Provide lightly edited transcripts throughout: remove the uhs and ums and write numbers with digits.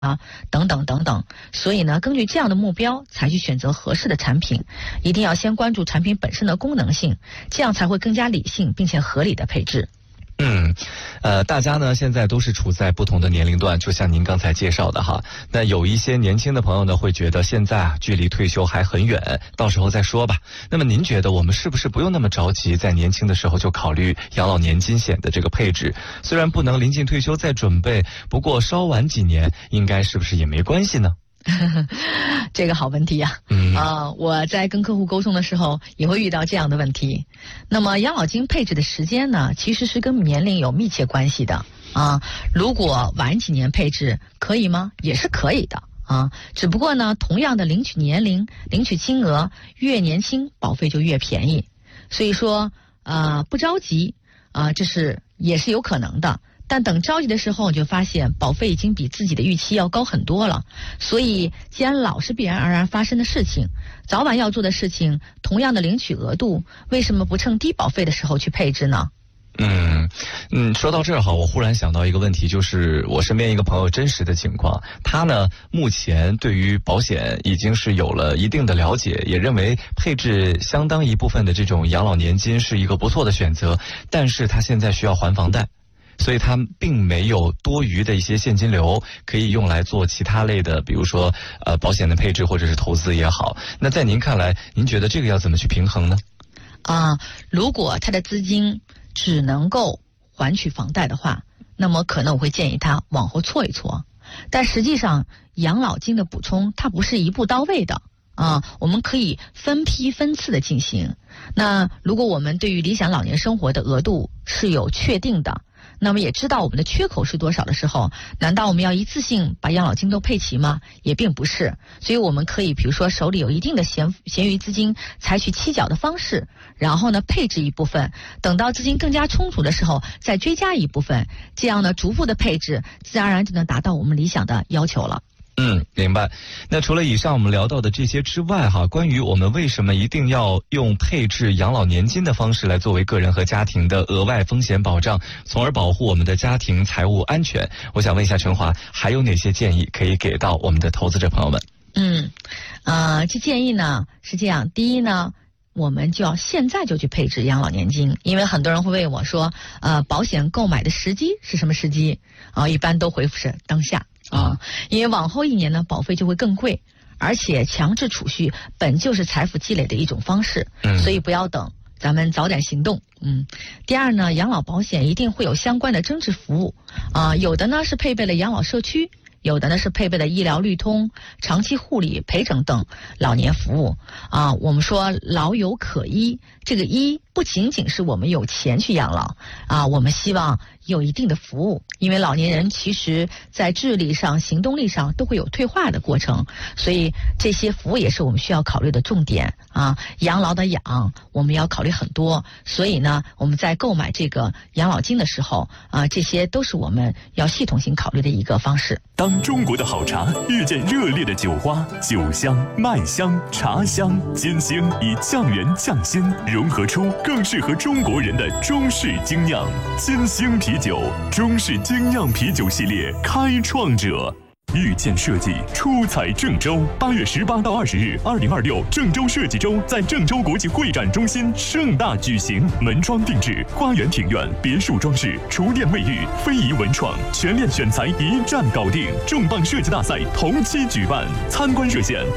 等等等等。所以呢，根据这样的目标才去选择合适的产品，一定要先关注产品本身的功能性，这样才会更加理性并且合理的配置。 大家呢现在都是处在不同的年龄段，就像您刚才介绍的哈。那有一些年轻的朋友呢会觉得现在距离退休还很远，到时候再说吧。那么您觉得我们是不是不用那么着急，在年轻的时候就考虑养老年金险的这个配置？虽然不能临近退休再准备，不过稍晚几年应该是不是也没关系呢？ 这个好问题呀！我在跟客户沟通的时候也会遇到这样的问题。那么养老金配置的时间呢，其实是跟年龄有密切关系的如果晚几年配置可以吗？也是可以的只不过呢，同样的领取年龄、领取金额越年轻，保费就越便宜。所以说不着急这也是有可能的。但等着急的时候，你就发现保费已经比自己的预期要高很多了。所以既然老是必然而然发生的事情，早晚要做的事情，同样的领取额度，为什么不趁低保费的时候去配置呢？ 说到这儿哈，我忽然想到一个问题，就是我身边一个朋友真实的情况，他呢目前对于保险已经是有了一定的了解，也认为配置相当一部分的这种养老年金是一个不错的选择，但是他现在需要还房贷。所以他并没有多余的一些现金流可以用来做其他类的，比如说保险的配置或者是投资也好。那在您看来，您觉得这个要怎么去平衡呢？ 如果他的资金只能够还取房贷的话，那么可能我会建议他往后搓一搓。但实际上养老金的补充它不是一步到位的我们可以分批分次的进行。那如果我们对于理想老年生活的额度是有确定的，那么也知道我们的缺口是多少的时候，难道我们要一次性把养老金都配齐吗？也并不是。所以我们可以比如说手里有一定的闲余资金，采取期缴的方式，然后呢配置一部分，等到资金更加充足的时候再追加一部分，这样呢逐步的配置，自然而然就能达到我们理想的要求了。 明白。那除了以上我们聊到的这些之外关于我们为什么一定要用配置养老年金的方式来作为个人和家庭的额外风险保障，从而保护我们的家庭财务安全，我想问一下陈华，还有哪些建议可以给到我们的投资者朋友们？ 这建议呢是这样。第一呢，我们就要现在就去配置养老年金。因为很多人会问我说保险购买的时机是什么时机一般都回复是当下因为往后一年呢保费就会更贵，而且强制储蓄本就是财富积累的一种方式所以不要等，咱们早点行动。第二呢，养老保险一定会有相关的增值服务有的呢是配备了养老社区，有的呢是配备了医疗绿通、长期护理、陪诊等老年服务我们说老有可依，这个依不仅仅是我们有钱去养老我们希望有一定的服务，因为老年人其实在智力上、行动力上都会有退化的过程，所以这些服务也是我们需要考虑的重点养老的养我们要考虑很多，所以呢我们在购买这个养老金的时候这些都是我们要系统性考虑的一个方式。 当中国的好茶遇见热烈的酒花，酒香、麦香、茶香、金星以酱园酱鲜融合出更适合中国人的中式精酿。金星啤酒，中式精酿啤酒系列开创者。遇见设计出彩郑州，8月18到20日，2026郑州设计周在郑州国际会展中心盛大举行，门窗定制、花园庭院、别墅装饰、厨电卫浴、非遗文创，全链选材一站搞定。重磅设计大赛同期举办，参观热线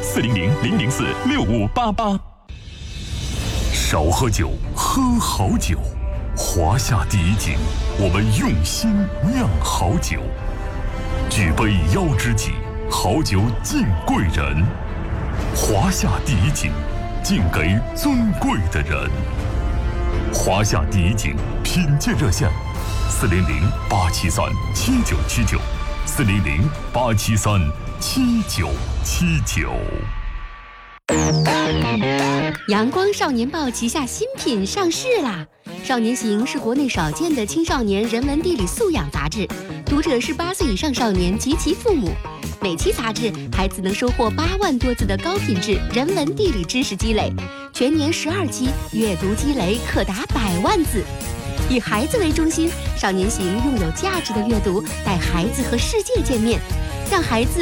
400-004-6588。少喝酒，喝好酒。华夏第一景，我们用心酿好酒。举杯邀知己，好酒敬贵人。华夏第一景，敬给尊贵的人。华夏第一景品鉴热线400-873-7979，400-873-7979。 阳光少年报旗下新品上市啦！少年行是国内少见的青少年人文地理素养杂志，读者是8岁以上少年及其父母。每期杂志，孩子能收获8万多字的高品质人文地理知识积累，全年12期，阅读积累可达100万字。以孩子为中心，少年行用有价值的阅读带孩子和世界见面。在向孩子